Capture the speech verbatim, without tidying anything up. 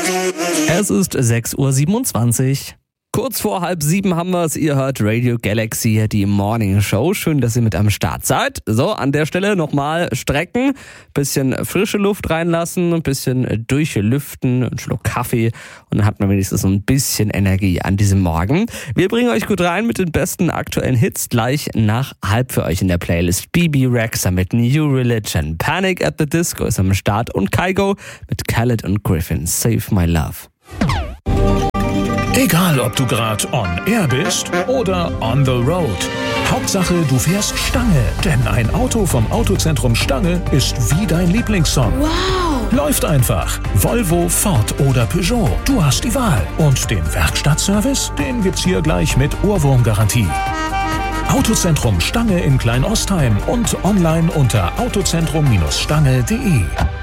Es ist sechs Uhr siebenundzwanzig. Kurz vor halb sieben haben wir es. Ihr hört Radio Galaxy, die Morning Show. Schön, dass ihr mit am Start seid. So, an der Stelle nochmal strecken, bisschen frische Luft reinlassen, ein bisschen durchlüften, einen Schluck Kaffee und dann hat man wenigstens so ein bisschen Energie an diesem Morgen. Wir bringen euch gut rein mit den besten aktuellen Hits gleich nach halb für euch in der Playlist. B B Rexha mit New Religion, Panic at the Disco ist am Start und Kygo mit Khaled und Griffin, Save My Love. Egal, ob du gerade on air bist oder on the road. Hauptsache, du fährst Stange. Denn ein Auto vom Autozentrum Stange ist wie dein Lieblingssong. Wow! Läuft einfach. Volvo, Ford oder Peugeot. Du hast die Wahl. Und den Werkstattservice, den gibt's hier gleich mit Ohrwurmgarantie. Autozentrum Stange in Kleinostheim und online unter autozentrum Bindestrich stange punkt de.